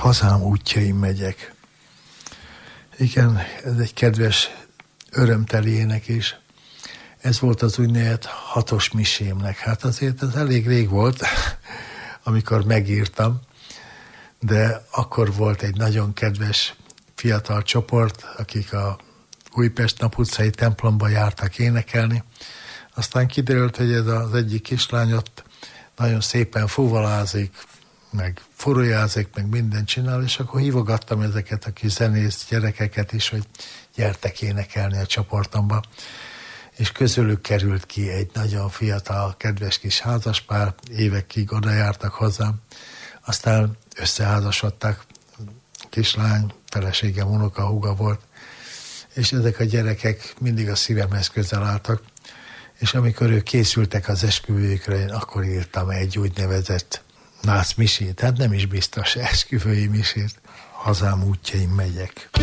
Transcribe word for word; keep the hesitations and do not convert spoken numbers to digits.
Hazám útjain megyek. Igen, ez egy kedves, örömteli éneklés. Ez volt az úgynevezett hatos misémnek. Hát azért ez elég rég volt, amikor megírtam, de akkor volt egy nagyon kedves fiatal csoport, akik a Újpest Nap utcai templomba jártak énekelni. Aztán kiderült, hogy ez az egyik kislány ott nagyon szépen fuvalázik, meg furujázik, meg mindent csinál, és akkor hívogattam ezeket a kis zenész gyerekeket is, hogy gyertek énekelni a csoportomba. És közülük került ki egy nagyon fiatal, kedves kis házaspár, évekig oda jártak hozzám, aztán összeházasodtak, kislány, feleségem, unoka, húga volt, és ezek a gyerekek mindig a szívemhez közel álltak, és amikor ők készültek az esküvőjükre, én akkor írtam egy úgynevezett nász misét, hát nem is biztos esküvői misét, hazám útjain megyek.